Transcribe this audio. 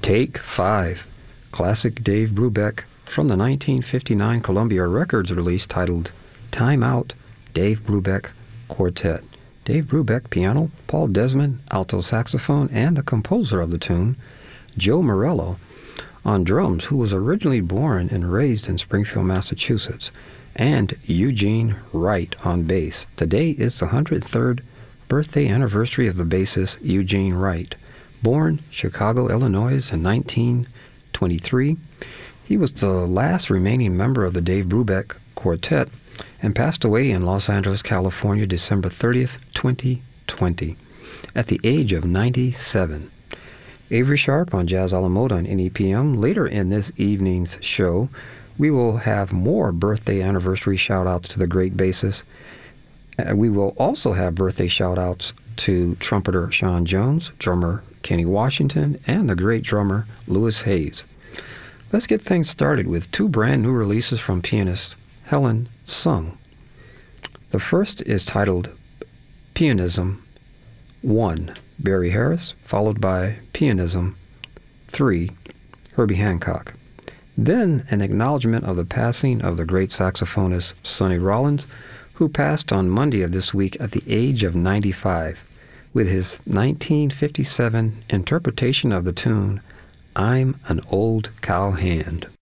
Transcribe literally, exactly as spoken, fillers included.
Take Five, classic Dave Brubeck from the nineteen fifty-nine Columbia Records release titled Time Out, Dave Brubeck Quartet. Dave Brubeck, piano, Paul Desmond, alto saxophone, and the composer of the tune, Joe Morello, on drums, who was originally born and raised in Springfield, Massachusetts, and Eugene Wright on bass. Today is the one hundred third birthday anniversary of the bassist Eugene Wright. Born Chicago, Illinois in nineteen twenty-three, he was the last remaining member of the Dave Brubeck Quartet and passed away in Los Angeles, California, December thirtieth, twenty twenty, at the age of ninety-seven. Avery Sharp on Jazz a la Mode on N E P M. Later in this evening's show, we will have more birthday anniversary shout-outs to the great bassist. Uh, we will also have birthday shout-outs to trumpeter Sean Jones, drummer Kenny Washington, and the great drummer Louis Hayes. Let's get things started with two brand new releases from pianist Helen Sung. The first is titled Pianism one, Barry Harris, followed by Pianism three, Herbie Hancock. Then an acknowledgement of the passing of the great saxophonist Sonny Rollins, who passed on Monday of this week at the age of ninety-five, with his nineteen fifty-seven interpretation of the tune I'm an Old Cow Hand.